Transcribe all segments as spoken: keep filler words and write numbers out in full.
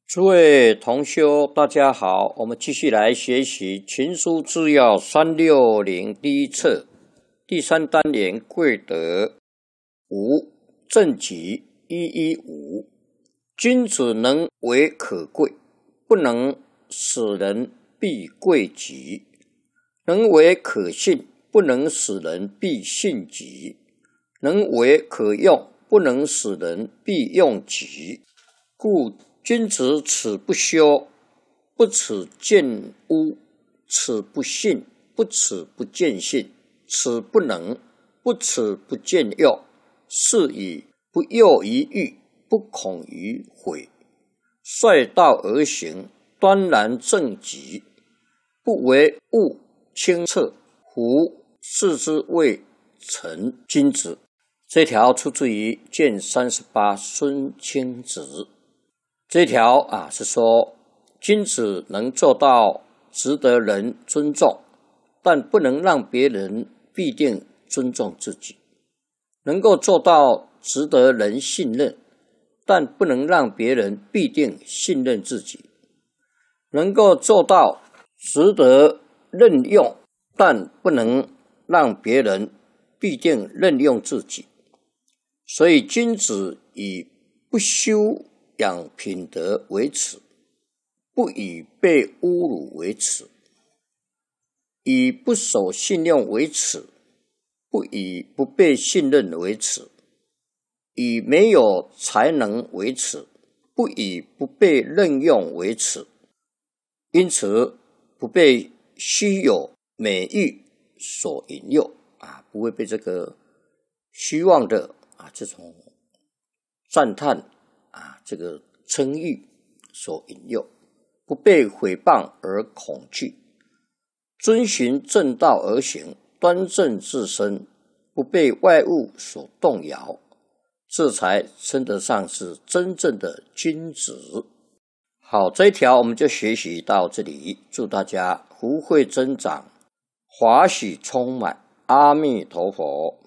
诸位同修，大家好，我们继续来学习《群书治要》三六零第一册第三单元贵德五正己一一五。君子能为可贵，不能使人必贵己；能为可信，不能使人必信己；能为可用，不能使人必用己。故君子耻不修，不耻见污；耻不信，不耻不见信；耻不能，不耻不见用。是以不诱于欲，不恐于毁。率道而行，端然正己，不为物清澈，夫是之谓成君子。这条出自于卷三十八孙清子。这条啊是说，君子能做到值得人尊重，但不能让别人必定尊重自己；能够做到值得人信任，但不能让别人必定信任自己；能够做到值得任用，但不能让别人必定任用自己。所以君子以不修养品德为耻，不以被侮辱为耻；以不守信用为耻，不以不被信任为耻；以没有才能为耻，不以不被任用为耻。因此不被虚有美誉所引诱啊，不会被这个虚妄的啊这种赞叹啊这个称誉所引诱，不被诽谤而恐惧，遵循正道而行，端正自身，不被外物所动摇，这才称得上是真正的君子。好，这一条我们就学习到这里，祝大家福慧增长，华喜充满，阿弥陀佛。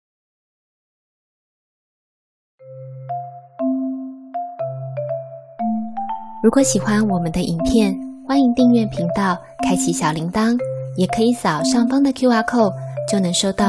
如果喜欢我们的影片，欢迎订阅频道，开启小铃铛，也可以扫上方的 Q R code， 就能收到